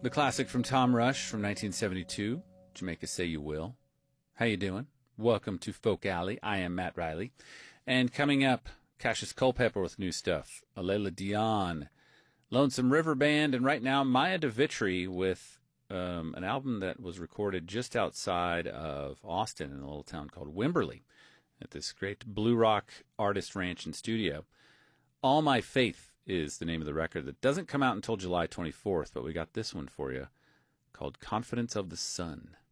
The classic from Tom Rush from 1972, Jamaica Say You Will. How you doing? Welcome to Folk Alley. I am Matt Riley. And coming up, Cassius Culpepper with new stuff, Alela Dion, Lonesome River Band, and right now Maya DeVitri with an album that was recorded just outside of Austin in a little town called Wimberley at this great blue rock artist ranch and studio. All My Faith is the name of the record that doesn't come out until July 24th, but we got this one for you called Confidence of the Sun.